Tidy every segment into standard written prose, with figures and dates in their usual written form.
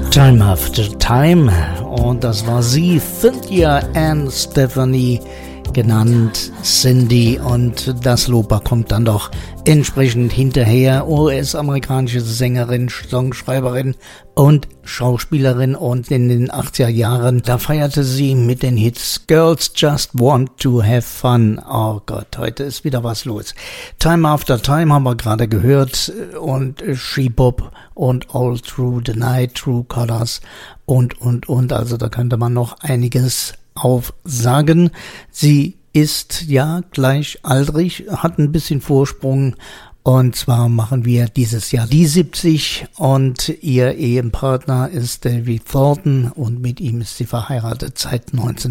Time After Time, und das war sie, Cynthia Ann Stephanie, genannt Cindy, und das Lob kommt dann doch entsprechend hinterher. US-amerikanische Sängerin, Songschreiberin und Schauspielerin, und in den 80er Jahren, da feierte sie mit den Hits Girls Just Want to Have Fun. Oh Gott, heute ist wieder was los. Time After Time haben wir gerade gehört, und She Bop und All Through the Night, True Colors und. Also da könnte man noch einiges aufsagen. Sie ist ja gleichaltrig, hat ein bisschen Vorsprung, und zwar machen wir dieses Jahr die 70, und ihr Ehepartner ist David Thornton, und mit ihm ist sie verheiratet seit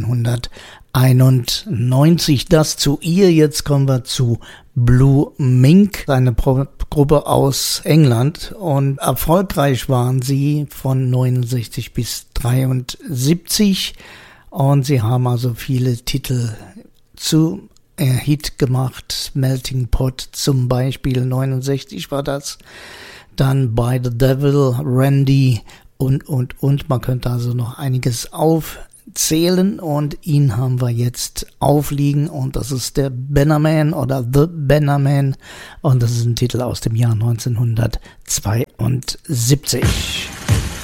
1991. Das zu ihr. Jetzt kommen wir zu Blue Mink, eine Gruppe aus England, und erfolgreich waren sie von 69 bis 73, und sie haben also viele Titel zu Hit gemacht. Melting Pot zum Beispiel, 69 war das. Dann By the Devil, Randy und. Man könnte also noch einiges aufzählen, und ihn haben wir jetzt aufliegen, und das ist der Bannerman oder The Bannerman, und das ist ein Titel aus dem Jahr 1972.